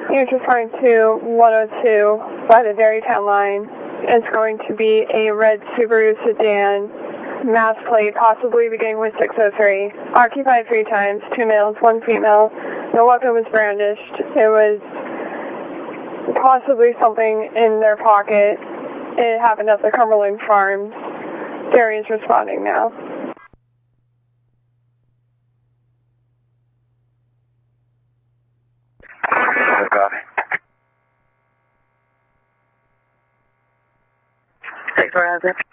He was referring to 102 by the Dairytown line. It's going to be a red Subaru sedan, mass plate, possibly beginning with 603. Occupied 3 times, 2 males, 1 female. No weapon was brandished. It was possibly something in their pocket. It happened at the Cumberland Farms. Gary is responding now. Copy. 6 4